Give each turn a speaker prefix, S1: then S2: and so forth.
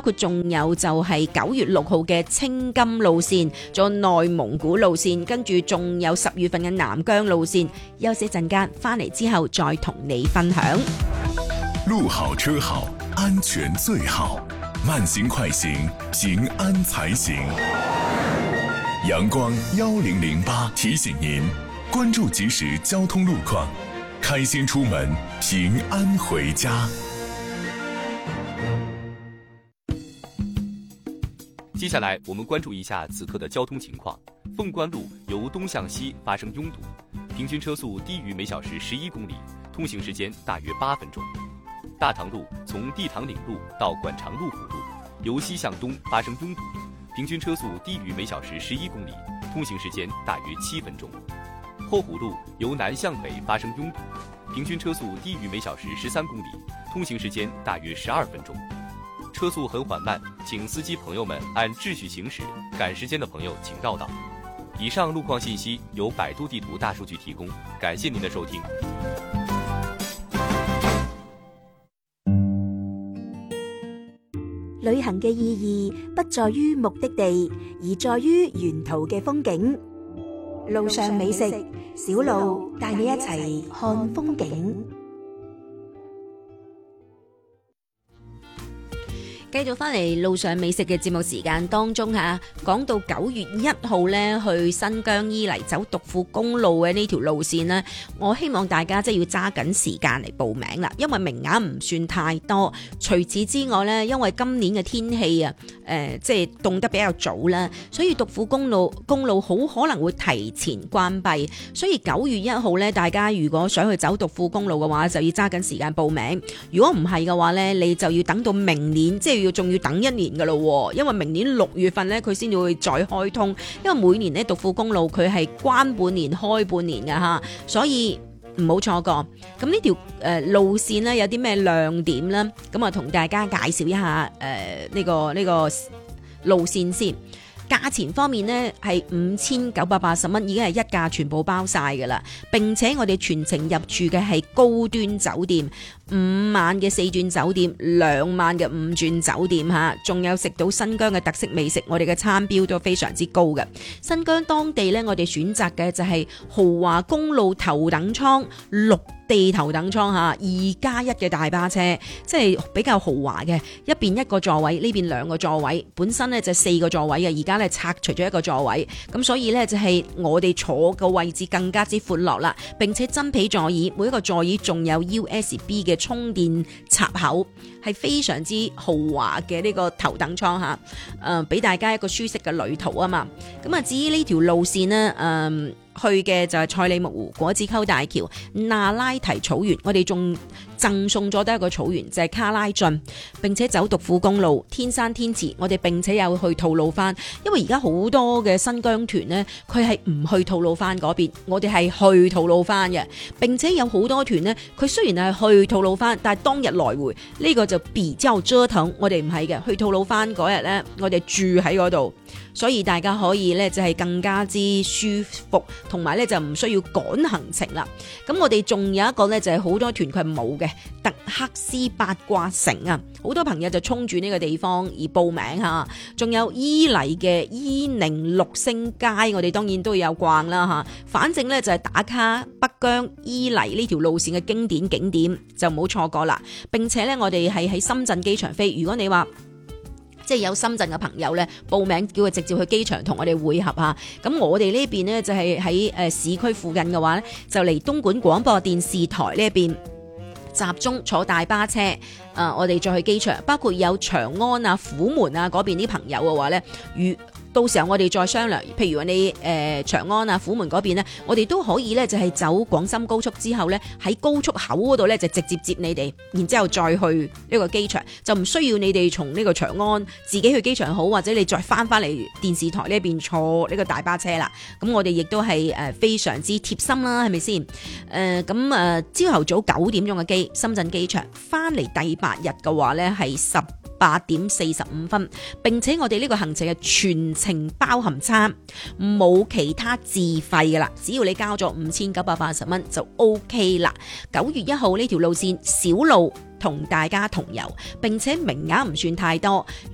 S1: 括仲有就係9月6號嘅青金路線，仲有內蒙古路線，跟住仲有10月份嘅南疆路線。休息陣間翻嚟之後再同你分享。
S2: 路好車好，安全最好，慢行快行，平安才行。陽光1008提醒您關注即時交通路況，開心出門，平安回家。
S3: 接下来我们关注一下此刻的交通情况。凤冠路由东向西发生拥堵，平均车速低于每小时11公里，通行时间大约8分钟。大塘路从地塘岭路到管长路辅路，由西向东发生拥堵，平均车速低于每小时11公里，通行时间大约7分钟。后湖路由南向北发生拥堵，平均车速低于每小时13公里，通行时间大约12分钟。车速很缓慢，请司机朋友们按秩序行驶，赶时间的朋友请绕道。以上路况信息由百度地图大数据提供，感谢您的收听。
S4: 旅行嘅意義不在於目的地，而在於沿途嘅風景。路上美食，小路帶你一齊看風景。
S1: 繼續翻嚟路上美食嘅節目時間當中嚇，講到9月1號咧去新疆伊犁走獨庫公路嘅呢條路線呢，我希望大家即係要揸緊時間嚟報名啦，因為名額唔算太多。除此之外呢，因為今年嘅天氣啊，即係凍得比較早啦，所以獨庫公路好可能會提前關閉。所以9月1號呢，大家如果想去走獨庫公路嘅話，就要揸緊時間報名。如果唔係嘅話呢，你就要等到明年，即係仲要等1年噶咯，因為明年6月份咧佢先至會再開通，因為每年咧獨庫公路佢係關半年開半年嘅吓，所以唔好錯過。咁呢條路線咧有啲咩亮點咧？咁啊同大家介紹一下呢個路線先。價錢方面呢係5980蚊，已經係一價全部包晒噶啦，並且我哋全程入住嘅係高端酒店，5晚嘅4鑽酒店，2晚嘅5鑽酒店吓，仲有食到新疆嘅特色美食，我哋嘅餐標都非常之高嘅。新疆當地呢，我哋選擇嘅就係豪華公路頭等艙陸地頭等艙吓，2+1嘅大巴車，即係比較豪華嘅，一邊1個座位，呢邊2個座位，本身呢就4個座位嘅，而家咧拆除咗1個座位，咁所以呢，就係我哋坐個位置更加之寬落啦，並且真皮座椅，每一個座椅仲有 USB 嘅充電插口，係非常之豪華嘅呢個頭等艙吓，俾大家一個舒適嘅旅途啊嘛。咁啊，至於呢條路線呢，去嘅就係賽里木湖、果子溝大橋、那拉提草原，我哋仲贈送咗一個草原，就係卡拉峻，並且走獨庫公路、天山天池，我哋並且有去吐魯番，因為而家好多嘅新疆團呢，佢係唔去吐魯番嗰邊，我哋係去吐魯番嘅，並且有好多團呢，佢雖然係去吐魯番，但係當日來回呢個就比較折騰，我哋唔係嘅，去吐魯番嗰日呢，我哋住喺嗰度。所以大家可以咧就係更加之舒服，同埋咧就唔需要趕行程啦。咁我哋仲有一個咧就係好多團佢冇嘅特克斯八卦城啊，好多朋友就衝住呢個地方而報名吓。仲有伊犁嘅伊寧六星街，我哋當然都有逛啦吓。反正咧就係打卡北疆伊犁呢條路線嘅經典景點，就唔好錯過啦。並且咧我哋係喺深圳機場飛，如果你話即係有深圳嘅朋友咧，報名叫佢直接去機場同我哋會合下。咁我哋呢邊呢，就係喺市區附近嘅話咧，就嚟東莞廣播電視台呢邊集中坐大巴車。我哋再去機場，包括有長安啊、虎門啊嗰邊啲朋友嘅話咧，到時候我哋再商量，譬如話你長安啊、虎門嗰邊呢，我哋都可以咧就係走廣深高速之後咧，喺高速口嗰度咧就直接接你哋，然之後再去呢個機場，就唔需要你哋從呢個長安自己去機場好，或者你再翻嚟電視台呢邊坐呢個大巴車啦。咁我哋亦都係非常之貼心啦，係咪先？朝頭早9點鐘嘅機，深圳機場翻嚟第8日嘅話咧係8點45分，並且我哋呢個行程係全程包含餐，冇其他自費㗎啦，只要你交咗5980蚊就 OK 啦。9月1號呢條路線小路同大家同遊，並且名額唔算太多。